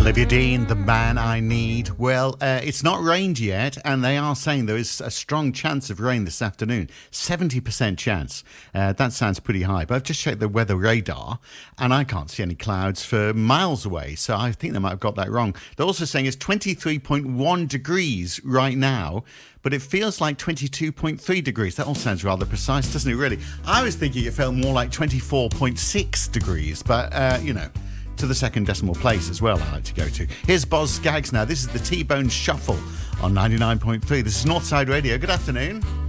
Olivia Dean, The Man I Need. Well, it's not rained yet, and they are saying there is a strong chance of rain this afternoon. 70% chance. That sounds pretty high, but I've just checked the weather radar, and I can't see any clouds for miles away, so I think they might have got that wrong. They're also saying it's 23.1 degrees right now, but it feels like 22.3 degrees. That all sounds rather precise, doesn't it, really? I was thinking it felt more like 24.6 degrees, but, to the second decimal place as well, I like to go to. Here's Boz Scaggs now. This is the T-Bone Shuffle on 99.3. This is Northside Radio. Good afternoon.